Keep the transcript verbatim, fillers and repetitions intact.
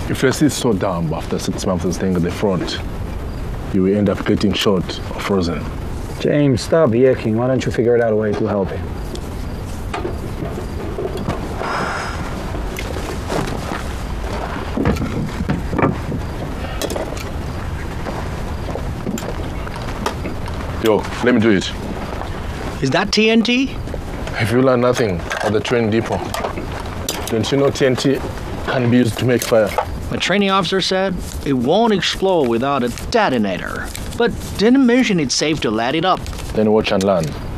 If you sit so dumb after six months of staying at the front, you will end up getting shot or frozen. James, stop yakking. Why don't you figure out a way to help him? Yo, let me do it. Is that T N T? If you learn nothing at the train depot, don't you know T N T can be used to make fire? My training officer said it won't explode without a detonator, but didn't mention it's safe to light it up. Then watch and learn.